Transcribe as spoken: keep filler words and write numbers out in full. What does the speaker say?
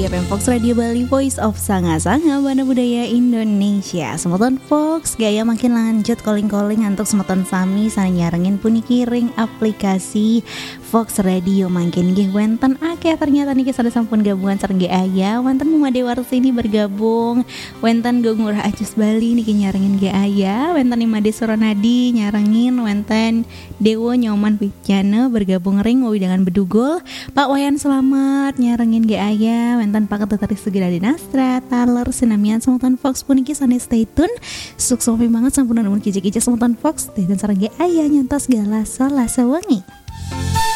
di F M Fox Radio Bali, Voice of Sanga-Sanga Bana Budaya Indonesia. Semoton Fox gaya makin lanjut calling-calling untuk semoton sami sana nyarengin puni kiring aplikasi Fox Radio makin gih wenten akeh ternyata nih ada sampun gabungan sareng ge aya wenten Mumade Warsini bergabung wenten go Ngurah Acus Bali niki nyarengin ge aya wenten Imade Suronadi nyarengin wenten Dewo Nyoman Picana bergabung ring wawi dengan bedugul Pak Wayan Selamat nyarengin ge aya wenten Pak Ketetari Segera Dinastra Taler sinamian semoton Fox puniki sane stay tune suksopi banget sampunan umur kijik-kijik semoton Fox dan sareng ge aya nyantos gala salasa wengi.